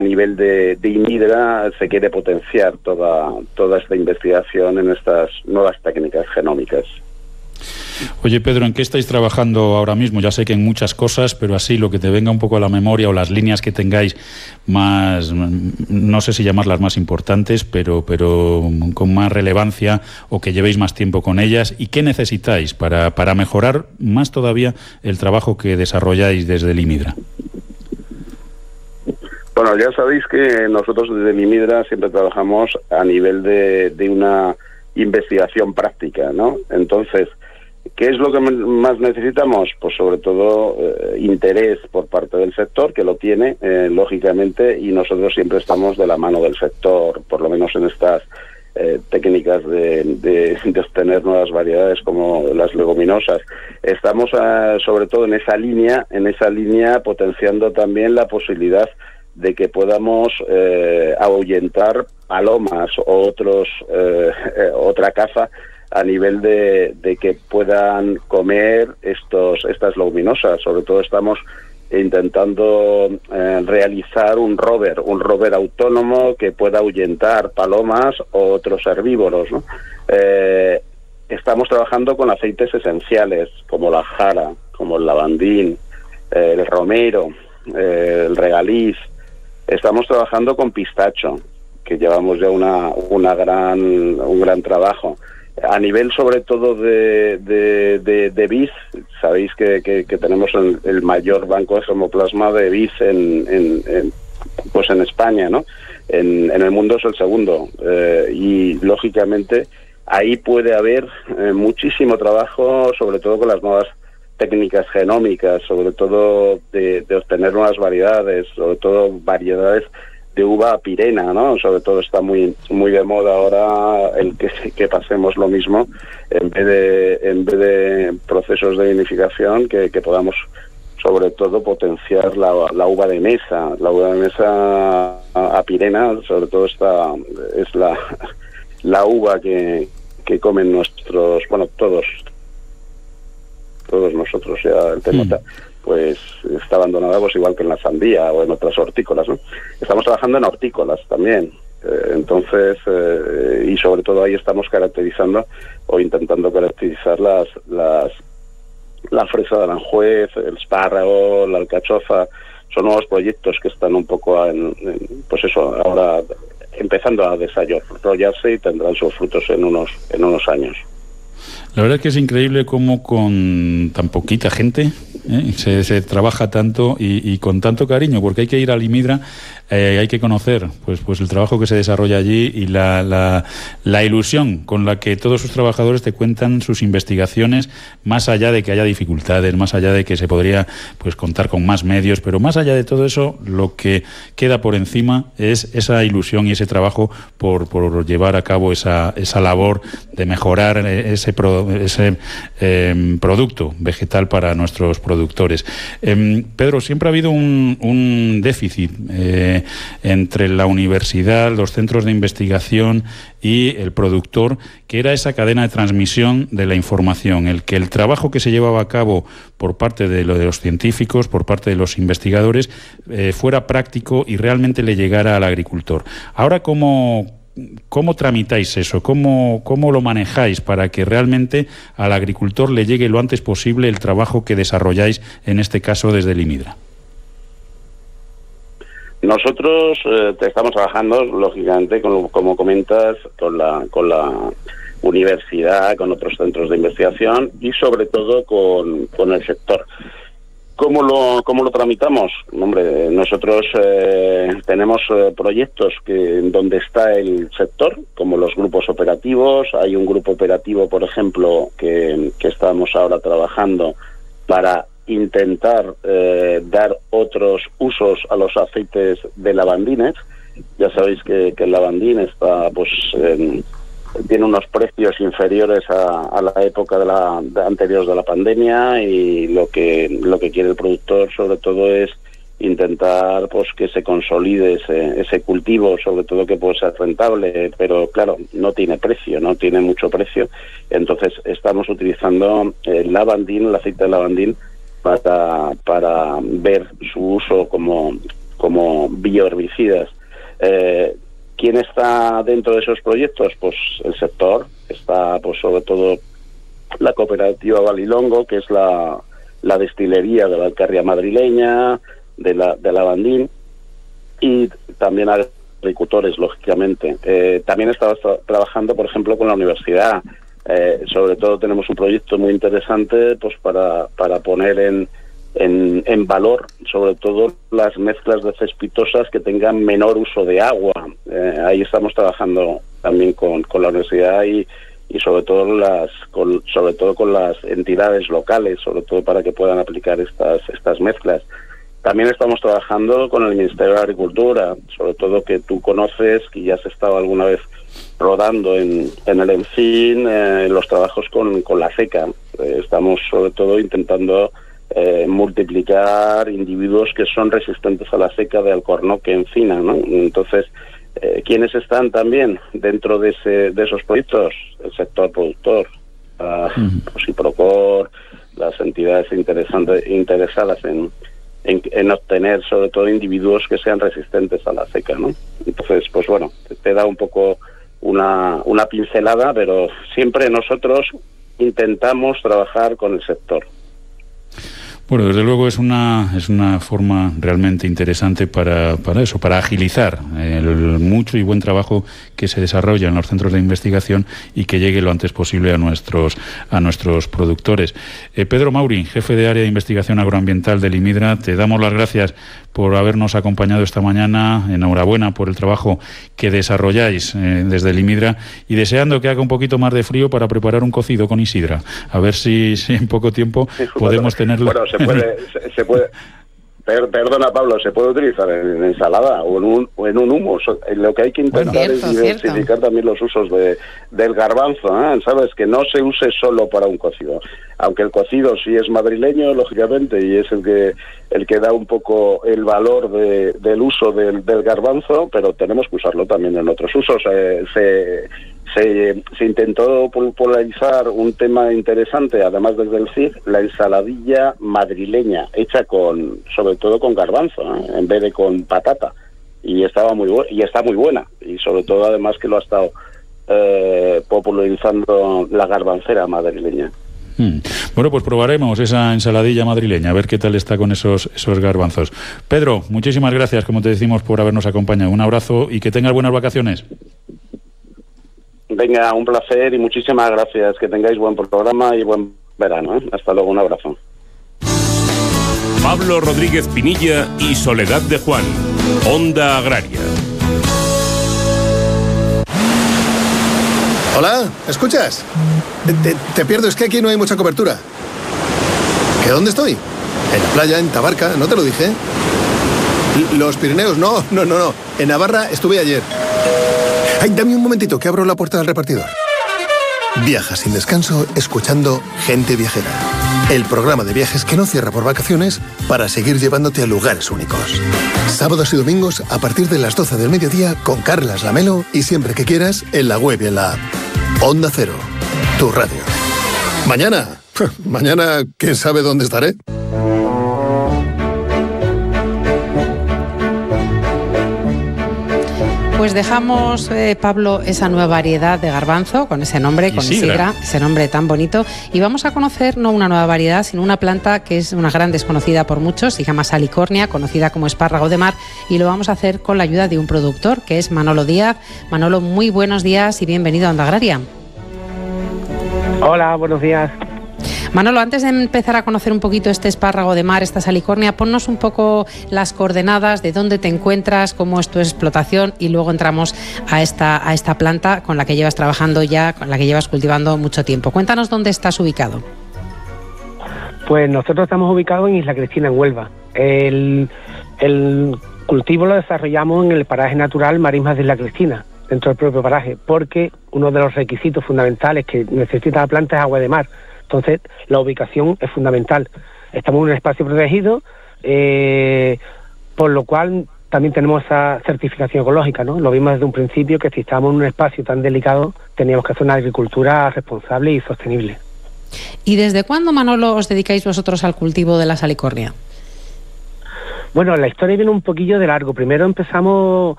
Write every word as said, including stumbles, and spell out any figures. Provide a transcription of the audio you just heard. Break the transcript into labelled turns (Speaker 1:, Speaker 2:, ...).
Speaker 1: nivel de, de INIDRA se quiere potenciar toda, toda esta investigación en estas nuevas técnicas genómicas.
Speaker 2: Oye, Pedro, ¿en qué estáis trabajando ahora mismo? Ya sé que en muchas cosas, pero así lo que te venga un poco a la memoria o las líneas que tengáis más, no sé si llamarlas más importantes, pero, pero con más relevancia o que llevéis más tiempo con ellas. ¿Y qué necesitáis para, para mejorar más todavía el trabajo que desarrolláis desde el INIDRA?
Speaker 1: Bueno, ya sabéis que nosotros desde el INIDRA siempre trabajamos a nivel de, de una investigación práctica, ¿no? Entonces, ¿qué es lo que más necesitamos? Pues sobre todo eh, interés por parte del sector, que lo tiene, eh, lógicamente, y nosotros siempre estamos de la mano del sector, por lo menos en estas eh, técnicas de, de, de obtener nuevas variedades como las leguminosas. Estamos eh, sobre todo en esa línea, en esa línea potenciando también la posibilidad de que podamos eh, ahuyentar palomas o otros eh, eh, otra caza a nivel de, de que puedan comer estos estas leguminosas. Sobre todo estamos intentando eh, realizar un rover, un rover autónomo que pueda ahuyentar palomas o otros herbívoros, ¿no? Eh, estamos trabajando con aceites esenciales como la jara, como el lavandín, eh, el romero, eh, el regaliz. Estamos trabajando con pistacho, que llevamos ya una, una gran, un gran trabajo. A nivel sobre todo de, de, de, de vid, sabéis que, que, que tenemos el, el mayor banco de germoplasma de vid en, en, en, pues en España, ¿no? En, en el mundo es el segundo. Eh, y lógicamente ahí puede haber eh, muchísimo trabajo, sobre todo con las nuevas técnicas genómicas, sobre todo de, de obtener nuevas variedades, sobre todo variedades de uva pirena, ¿no? Sobre todo está muy muy de moda ahora el que, que pasemos lo mismo, en vez de en vez de procesos de vinificación, que, que podamos sobre todo potenciar la, la uva de mesa. La uva de mesa a pirena, sobre todo está es la la uva que, que comen nuestros, bueno, todos todos nosotros, ya el tema, mm. pues está abandonada, pues igual que en la sandía o en otras hortícolas, ¿no? Estamos trabajando en hortícolas también, eh, entonces, eh, y sobre todo ahí estamos caracterizando o intentando caracterizar las, las la fresa de Aranjuez, el espárrago, la alcachofa. Son nuevos proyectos que están un poco en, en, pues eso, ahora empezando a desarrollarse y tendrán sus frutos en unos en unos años.
Speaker 2: La verdad es que es increíble cómo con tan poquita gente ¿eh? se, se trabaja tanto y, y con tanto cariño, porque hay que ir al INIDRA, eh, hay que conocer pues, pues el trabajo que se desarrolla allí y la, la, la ilusión con la que todos sus trabajadores te cuentan sus investigaciones, más allá de que haya dificultades, más allá de que se podría pues contar con más medios, pero más allá de todo eso, lo que queda por encima es esa ilusión y ese trabajo por, por llevar a cabo esa, esa labor de mejorar ese producto ese eh, producto vegetal para nuestros productores. Eh, Pedro, siempre ha habido un, un déficit eh, entre la universidad, los centros de investigación y el productor, que era esa cadena de transmisión de la información, el que el trabajo que se llevaba a cabo por parte de, lo de los científicos, por parte de los investigadores, eh, fuera práctico y realmente le llegara al agricultor. Ahora, ¿cómo ¿Cómo tramitáis eso? ¿Cómo, ¿Cómo lo manejáis para que realmente al agricultor le llegue lo antes posible el trabajo que desarrolláis, en este caso desde el INIDRA?
Speaker 1: Nosotros eh, estamos trabajando, lógicamente, con, como comentas, con la, con la universidad, con otros centros de investigación y sobre todo con, con el sector. ¿Cómo lo, cómo lo tramitamos? Hombre, nosotros eh, tenemos eh, proyectos que en donde está el sector, como los grupos operativos. Hay un grupo operativo, por ejemplo, que, que estamos ahora trabajando para intentar eh, dar otros usos a los aceites de lavandines. Ya sabéis que, que el lavandín está, pues, en, tiene unos precios inferiores a, a la época de la de anterior de la pandemia, y lo que lo que quiere el productor sobre todo es intentar pues que se consolide ese, ese cultivo, sobre todo que puede ser rentable, pero claro, no tiene precio, no tiene mucho precio. Entonces estamos utilizando el lavandín, el aceite de lavandín, para para ver su uso como como bioherbicidas. Eh, ¿Quién está dentro de esos proyectos? Pues el sector. Está pues sobre todo la cooperativa Valilongo, que es la, la destilería de la alcarria madrileña, de la, de la Bandín, y también agricultores, lógicamente. Eh, también estaba trabajando, por ejemplo, con la universidad. Eh, sobre todo tenemos un proyecto muy interesante pues para, para poner en, en, en valor, sobre todo, las mezclas de cespitosas que tengan menor uso de agua. Eh, ahí estamos trabajando también con, con la universidad y, y sobre todo las con, sobre todo con las entidades locales, sobre todo para que puedan aplicar estas estas mezclas. También estamos trabajando con el Ministerio de Agricultura, sobre todo que tú conoces, que ya has estado alguna vez rodando en, en el ENFIN, eh, los trabajos con, con la seca. Eh, estamos sobre todo intentando eh, multiplicar individuos que son resistentes a la seca de alcornoque encina, ¿no? Entonces, eh, ¿quiénes están también dentro de, ese, de esos proyectos? El sector productor, uh, uh-huh. pues, y Procor, las entidades interesantes, interesadas en, en, en obtener sobre todo individuos que sean resistentes a la seca, ¿no? Entonces, pues bueno, te, te da un poco una, una pincelada, pero siempre nosotros intentamos trabajar con el sector.
Speaker 2: Bueno, desde luego es una es una forma realmente interesante para, para eso, para agilizar el mucho y buen trabajo que se desarrolla en los centros de investigación y que llegue lo antes posible a nuestros a nuestros productores. Eh, Pedro Mauri, jefe de área de investigación agroambiental del IMIDRA, te damos las gracias por habernos acompañado esta mañana. Enhorabuena por el trabajo que desarrolláis eh, desde el IMIDRA y deseando que haga un poquito más de frío para preparar un cocido con Isidra. A ver si, si en poco tiempo sí, podemos bueno, tenerlo.
Speaker 1: Bueno, se puede, se, se puede. Per, perdona, Pablo, se puede utilizar en, en ensalada o en un o en un humo. Lo que hay que intentar bueno, cierto, es diversificar cierto. también los usos de del garbanzo, ¿eh? ¿Sabes? Que no se use solo para un cocido. Aunque el cocido sí es madrileño, lógicamente, y es el que el que da un poco el valor de, del uso del, del garbanzo, pero tenemos que usarlo también en otros usos. Eh, se Se, se intentó popularizar un tema interesante, además desde el C I F, la ensaladilla madrileña, hecha con, sobre todo con garbanzo, ¿eh? En vez de con patata, y estaba muy bu- y está muy buena, y sobre todo además que lo ha estado eh, popularizando la garbancera madrileña.
Speaker 2: Hmm. Bueno, pues probaremos esa ensaladilla madrileña, a ver qué tal está con esos, esos garbanzos. Pedro, muchísimas gracias, como te decimos, por habernos acompañado. Un abrazo y que tengas buenas vacaciones.
Speaker 1: Venga, un placer y muchísimas gracias. Que tengáis buen programa y buen verano, ¿eh? Hasta luego, un abrazo.
Speaker 3: Pablo Rodríguez Pinilla y Soledad de Juan, Onda Agraria.
Speaker 4: Hola, ¿escuchas? Te, te, te pierdo, es que aquí no hay mucha cobertura. ¿Que dónde estoy? En la playa, en Tabarca, ¿no te lo dije? Los Pirineos, no, no, no, no. En Navarra estuve ayer. Ay, dame un momentito, que abro la puerta del repartidor. Viaja sin descanso escuchando Gente Viajera, el programa de viajes que no cierra por vacaciones para seguir llevándote a lugares únicos. Sábados y domingos a partir de las doce del mediodía con Carlas Lamelo y siempre que quieras en la web y en la app. Onda Cero, tu radio. Mañana, mañana, ¿quién sabe dónde estaré?
Speaker 5: Pues dejamos, eh, Pablo, esa nueva variedad de garbanzo, con ese nombre, con
Speaker 2: Isidra.
Speaker 5: Isidra, ese nombre tan bonito, y vamos a conocer no una nueva variedad, sino una planta que es una gran desconocida por muchos, se llama salicornia, conocida como espárrago de mar, y lo vamos a hacer con la ayuda de un productor, que es Manolo Díaz. Manolo, muy buenos días y bienvenido a Onda Agraria.
Speaker 6: Hola, buenos días.
Speaker 5: Manolo, antes de empezar a conocer un poquito este espárrago de mar, esta salicornia, ponnos un poco las coordenadas de dónde te encuentras, cómo es tu explotación y luego entramos a esta, a esta planta con la que llevas trabajando ya, con la que llevas cultivando mucho tiempo. Cuéntanos dónde estás ubicado.
Speaker 6: Pues nosotros estamos ubicados en Isla Cristina, en Huelva. El, el cultivo lo desarrollamos en el paraje natural Marismas de Isla Cristina, dentro del propio paraje, porque uno de los requisitos fundamentales que necesita la planta es agua de mar. Entonces, la ubicación es fundamental. Estamos en un espacio protegido, eh, por lo cual también tenemos esa certificación ecológica, ¿no? Lo vimos desde un principio, que si estábamos en un espacio tan delicado, teníamos que hacer una agricultura responsable y sostenible.
Speaker 5: ¿Y desde cuándo, Manolo, os dedicáis vosotros al cultivo de la salicornia?
Speaker 6: Bueno, la historia viene un poquillo de largo. Primero empezamos